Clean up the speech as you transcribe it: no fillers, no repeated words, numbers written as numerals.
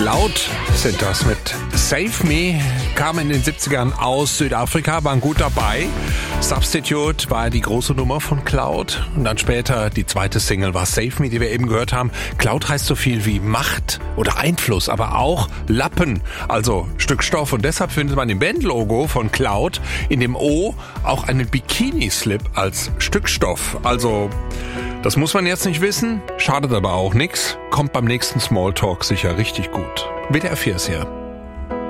Cloud sind das mit Save Me, kamen in den 70ern aus Südafrika, waren gut dabei. Substitute war die große Nummer von Cloud und dann später die zweite Single war Save Me, die wir eben gehört haben. Cloud heißt so viel wie Macht oder Einfluss, aber auch Lappen, also Stück Stoff, und deshalb findet man im Bandlogo von Cloud in dem O auch einen Bikini-Slip als Stück Stoff. Also das muss man jetzt nicht wissen, schadet aber auch nichts, kommt beim nächsten Smalltalk sicher richtig gut. WDR 4 ist hier.